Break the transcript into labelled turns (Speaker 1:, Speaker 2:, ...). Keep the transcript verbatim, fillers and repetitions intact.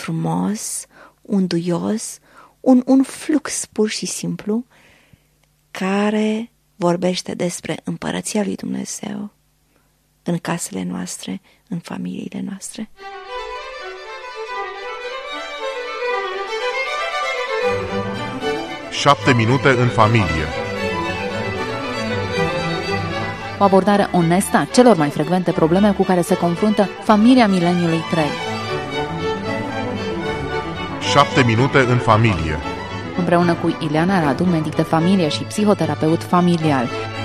Speaker 1: frumos, un duios, un, un flux pur și simplu care vorbește despre împărăția lui Dumnezeu în casele noastre, în familiile noastre.
Speaker 2: Șapte minute în familie.
Speaker 3: O abordare onestă a celor mai frecvente probleme cu care se confruntă familia mileniului trei.
Speaker 2: Șapte minute în familie.
Speaker 3: Împreună cu Ileana Radu, medic de familie și psihoterapeut familial,